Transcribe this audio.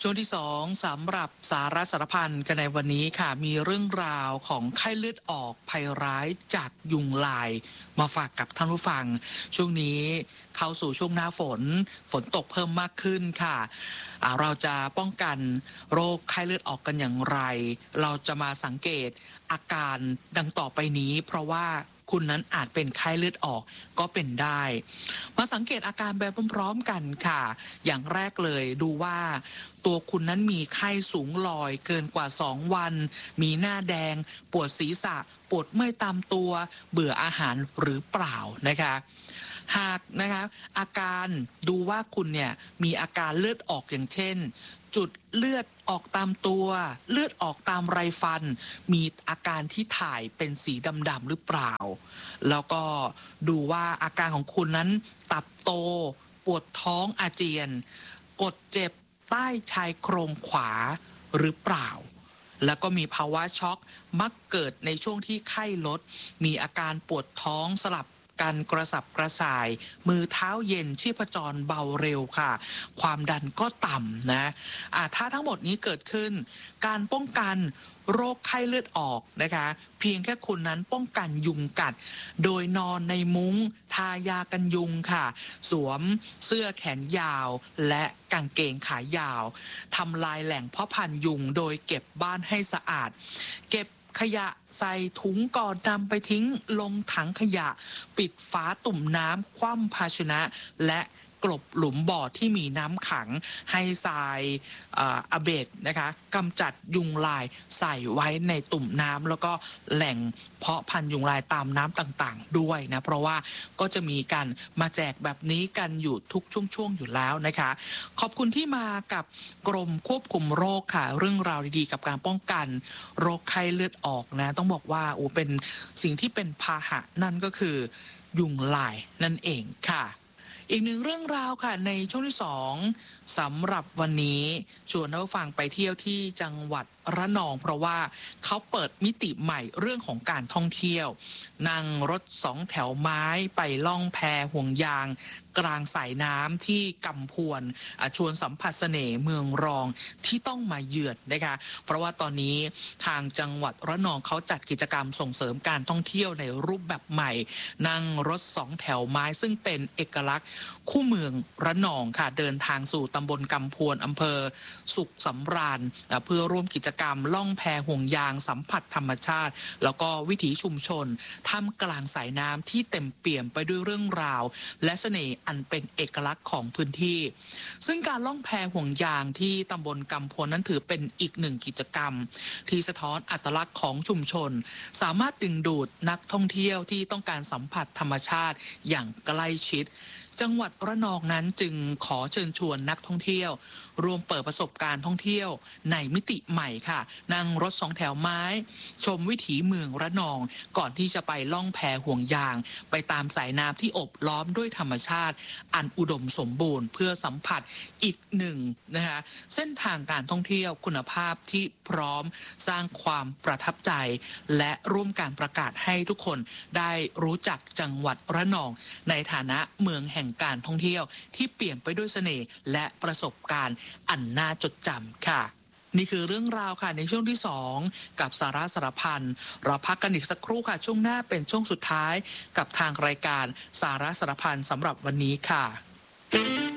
ช่วงที่2สำหรับสาระสารพันกันในวันนี้ค่ะมีเรื่องราวของไข้เลือดออกภัยร้ายจากยุงลายมาฝากกับท่านผู้ฟังช่วงนี้เข้าสู่ช่วงหน้าฝนตกเพิ่มมากขึ้นค่ะเราจะป้องกันโรคไข้เลือดออกกันอย่างไรเราจะมาสังเกตอาการดังต่อไปนี้เพราะว่าคุณนั้นอาจเป็นไข้เลือดออกก็เป็นได้มาสังเกตอาการแบบพร้อมๆกันค่ะอย่างแรกเลยดูว่าตัวคุณนั้นมีไข้สูงลอยเกินกว่า2วันมีหน้าแดงปวดศีรษะปวดเมื่อยตามตัวเบื่ออาหารหรือเปล่านะคะหากนะคะอาการดูว่าคุณเนี่ยมีอาการเลือดออกอย่างเช่นจุดเลือดออกตามตัวเลือดออกตามไรฟันมีอาการที่ถ่ายเป็นสีดำๆหรือเปล่าแล้วก็ดูว่าอาการของคุณนั้นตับโตปวดท้องอาเจียนกดเจ็บใต้ชายโครงขวาหรือเปล่าแล้วก็มีภาวะช็อกมักเกิดในช่วงที่ไข้ลดมีอาการปวดท้องสลับการกระสับกระส่ายมือเท้าเย็นชีพจรเบาเร็วค่ะความดันก็ต่ำนะถ้าทั้งหมดนี้เกิดขึ้นการป้องกันโรคไข้เลือดออกนะคะเพียงแค่คุณนั้นป้องกันยุงกัดโดยนอนในมุ้งทายากันยุงค่ะสวมเสื้อแขนยาวและกางเกงขายาวทำลายแหล่งเพาะพันธุ์ยุงโดยเก็บบ้านให้สะอาดเก็บขยะใส่ถุงก่อนนำไปทิ้งลงถังขยะปิดฝาตุ่มน้ำคว่ำภาชนะและกลบหลุมบ่อที่มีน้ำขังให้ทรายอเบดนะคะกำจัดยุงลายใส่ไว้ในตุ่มน้ำแล้วก็แหล่งเพาะพันธุ์ยุงลายตามน้ำต่างๆด้วยนะเพราะว่าก็จะมีการมาแจกแบบนี้กันอยู่ทุกช่วงอยู่แล้วนะคะขอบคุณที่มากับกรมควบคุมโรคค่ะเรื่องราวดีๆกับการป้องกันโรคไข้เลือดออกนะต้องบอกว่าเป็นสิ่งที่เป็นพาหะนั่นก็คือยุงลายนั่นเองค่ะอีกหนึ่งเรื่องราวค่ะในช่วงที่2สำหรับวันนี้ชวนท่านผู้ฟังไปเที่ยวที่จังหวัดระนองเพราะว่าเขาเปิดมิติใหม่เรื่องของการท่องเที่ยวนั่งรถ2แถวไม้ไปล่องแพห่วงยางกลางสายน้ำที่กำพวนชวนสัมผัสเสน่ห์เมืองรองที่ต้องมาเยือนนะคะเพราะว่าตอนนี้ทางจังหวัดระนองเขาจัดกิจกรรมส่งเสริมการท่องเที่ยวในรูปแบบใหม่นั่งรถ2แถวไม้ซึ่งเป็นเอกลักษณ์คู่เมืองระนองค่ะเดินทางสู่ตำบลกำพวนอำเภอสุขสำราญเพื่อร่วมกิจกรรมล่องแพห่วงยางสัมผัสธรรมชาติแล้วก็วิถีชุมชนท่ามกลางสายน้ำที่เต็มเปี่ยมไปด้วยเรื่องราวและเสน่ห์อันเป็นเอกลักษณ์ของพื้นที่ซึ่งการล่องแพห่วงยางที่ตำบลกำพวนนั้นถือเป็นอีกหนึ่งกิจกรรมที่สะท้อนอัตลักษณ์ของชุมชนสามารถดึงดูดนักท่องเที่ยวที่ต้องการสัมผัสธรรมชาติอย่างใกล้ชิดจังหวัดระนองนั้นจึงขอเชิญชวนนักท่องเที่ยวรวมเปิดประสบการณ์ท่องเที่ยวในมิติใหม่ค่ะนั่งรถ2แถวไม้ชมวิถีเมืองระนองก่อนที่จะไปล่องแพห่วงยางไปตามสายน้ำที่อบล้อมด้วยธรรมชาติอันอุดมสมบูรณ์เพื่อสัมผัสอีกหนึ่งนะคะเส้นทางการท่องเที่ยวคุณภาพที่พร้อมสร้างความประทับใจและร่วมการประกาศให้ทุกคนได้รู้จักจังหวัดระนองในฐานะเมืองแห่งการท่องเที่ยวที่เปลี่ยนไปด้วยเสน่ห์และประสบการณ์อันน่าจดจำค่ะนี่คือเรื่องราวค่ะในช่วงที่2กับสาระสารพันเราพักกันอีกสักครู่ค่ะช่วงหน้าเป็นช่วงสุดท้ายกับทางรายการสาระสารพันสำหรับวันนี้ค่ะ